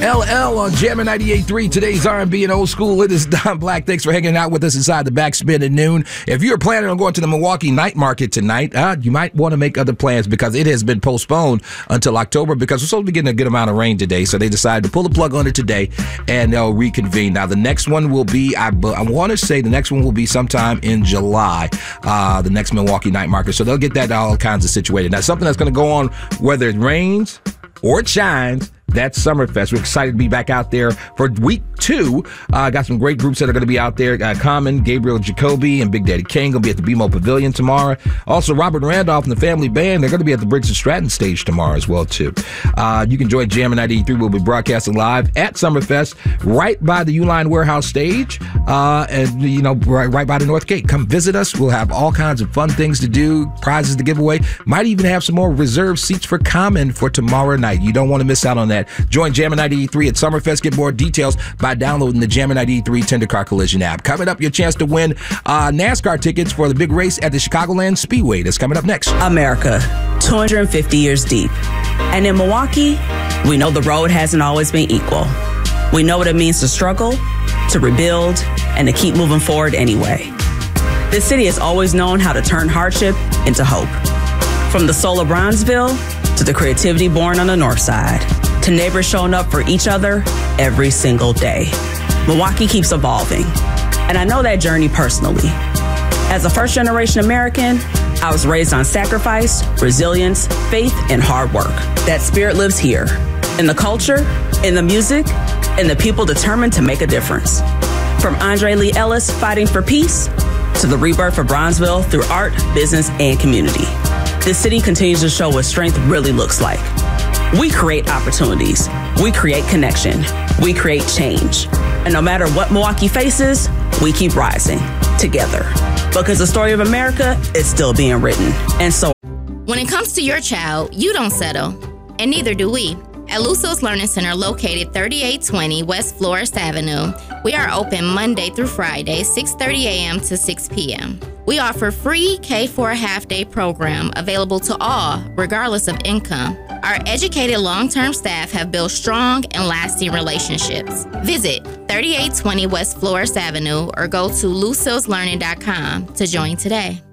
LL on Jammin' 98.3. Today's R&B and old school. It is Don Black. Thanks for hanging out with us inside the Backspin at noon. If you're planning on going to the Milwaukee Night Market tonight, you might want to make other plans because it has been postponed until October because we're supposed to be getting a good amount of rain today. So they decided to pull the plug on it today and they'll reconvene. Now, the next one will be, I want to say the next one will be sometime in July, the next Milwaukee Night Market. So they'll get that all kinds of situated. Now, something that's going to go on whether it rains or it shines, that's Summerfest. We're excited to be back out there for week 2. Got some great groups that are going to be out there. Common, Gabriel Jacoby, and Big Daddy Kane going to be at the BMO Pavilion tomorrow. Also, Robert Randolph and the Family Band, they're going to be at the Briggs & Stratton stage tomorrow as well, too. You can join Jammin' 93. We'll be broadcasting live at Summerfest right by the Uline Warehouse stage and, right by the North Gate. Come visit us. We'll have all kinds of fun things to do, prizes to give away. Might even have some more reserved seats for Common for tomorrow night. You don't want to miss out on that. Join Jammin' 93 at Summerfest. Get more details by downloading the Jammin' 93 Tender Car Collision app. Coming up, your chance to win NASCAR tickets for the big race at the Chicagoland Speedway. That's coming up next. America, 250 years deep. And in Milwaukee, we know the road hasn't always been equal. We know what it means to struggle, to rebuild, and to keep moving forward anyway. This city has always known how to turn hardship into hope. From the soul of Bronzeville to the creativity born on the north side, to neighbors showing up for each other every single day. Milwaukee keeps evolving, and I know that journey personally. As a first-generation American, I was raised on sacrifice, resilience, faith, and hard work. That spirit lives here, in the culture, in the music, and the people determined to make a difference. From Andre Lee Ellis fighting for peace, to the rebirth of Bronzeville through art, business, and community. This city continues to show what strength really looks like. We create opportunities. We create connection. We create change. And no matter what Milwaukee faces, we keep rising together. Because the story of America is still being written. And so, when it comes to your child, you don't settle. And neither do we. At Luso's Learning Center, located 3820 West Florist Avenue, we are open Monday through Friday, 6:30 a.m. to 6 p.m. We offer free K4 half-day program available to all, regardless of income. Our educated long-term staff have built strong and lasting relationships. Visit 3820 West Florist Avenue or go to lucilslearning.com to join today.